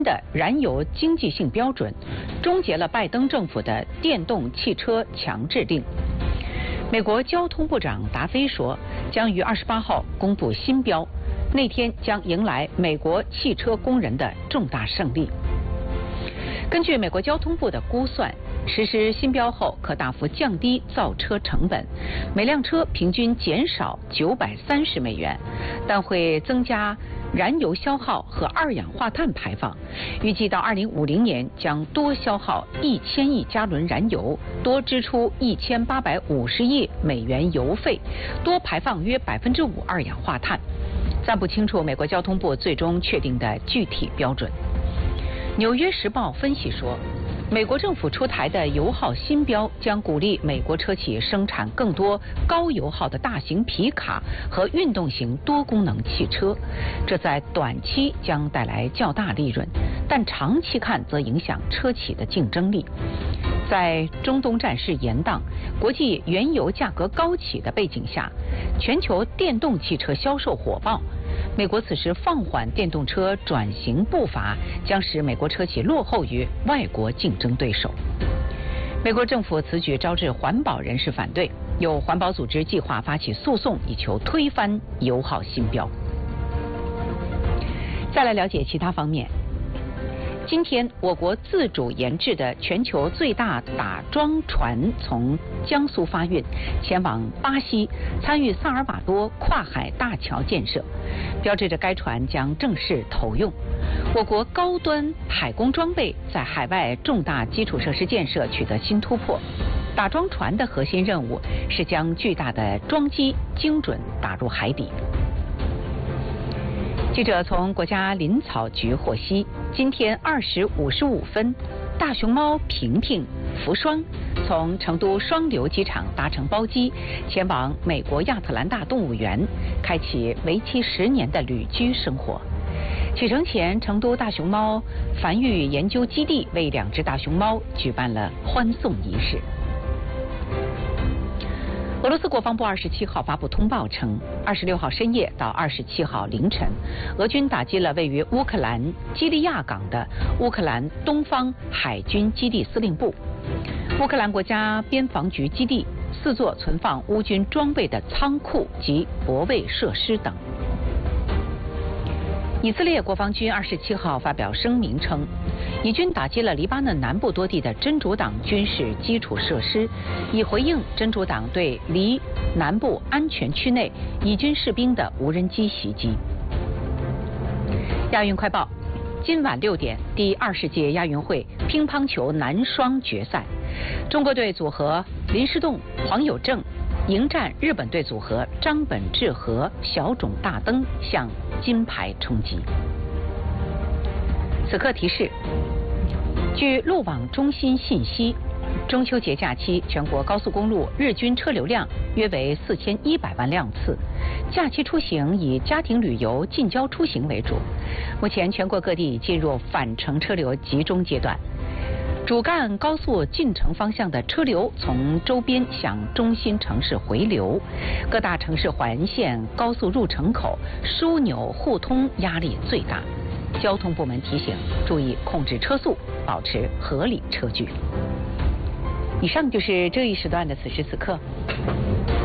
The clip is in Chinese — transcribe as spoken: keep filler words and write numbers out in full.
的燃油经济性标准，终结了拜登政府的电动汽车强制令。美国交通部长达菲说，将于二十八号公布新标，那天将迎来美国汽车工人的重大胜利。根据美国交通部的估算，实施新标后可大幅降低造车成本，每辆车平均减少九百三十美元，但会增加燃油消耗和二氧化碳排放。预计到二零五零年将多消耗一千亿加仑燃油，多支出一千八百五十亿美元油费，多排放约百分之五二氧化碳。暂不清楚美国交通部最终确定的具体标准。纽约时报分析说，美国政府出台的油耗新标将鼓励美国车企生产更多高油耗的大型皮卡和运动型多功能汽车，这在短期将带来较大利润，但长期看则影响车企的竞争力。在中东战事延宕、国际原油价格高企的背景下，全球电动汽车销售火爆。美国此时放缓电动车转型步伐，将使美国车企落后于外国竞争对手。美国政府此举招致环保人士反对，有环保组织计划发起诉讼，以求推翻油耗新标。再来了解其他方面。今天，我国自主研制的全球最大打桩船从江苏发运，前往巴西，参与萨尔瓦多跨海大桥建设，标志着该船将正式投用。我国高端海工装备在海外重大基础设施建设取得新突破。打桩船的核心任务是将巨大的桩机精准打入海底。记者从国家林草局获悉，今天二时五十五分，大熊猫平平、福双从成都双流机场搭乘包机，前往美国亚特兰大动物园，开启为期十年的旅居生活。启程前，成都大熊猫繁育研究基地为两只大熊猫举办了欢送仪式。俄罗斯国防部二十七号发布通报称，二十六号深夜到二十七号凌晨，俄军打击了位于乌克兰基利亚港的乌克兰东方海军基地司令部、乌克兰国家边防局基地、四座存放乌军装备的仓库及泊位设施等。以色列国防军二十七号发表声明称，以军打击了黎巴嫩南部多地的真主党军事基础设施，以回应真主党对黎南部安全区内以军士兵的无人机袭击。亚运快报，今晚六点，第二十届亚运会乒乓球男双决赛，中国队组合林诗栋、黄有正迎战日本队组合张本智和小冢大登，向金牌冲击。此刻提示，据路网中心信息，中秋节假期全国高速公路日均车流量约为四千一百万辆次，假期出行以家庭旅游、近郊出行为主。目前全国各地进入返程车流集中阶段。主干高速进城方向的车流从周边向中心城市回流，各大城市环线高速入城口枢纽互通压力最大。交通部门提醒，注意控制车速，保持合理车距。以上就是这一时段的此时此刻。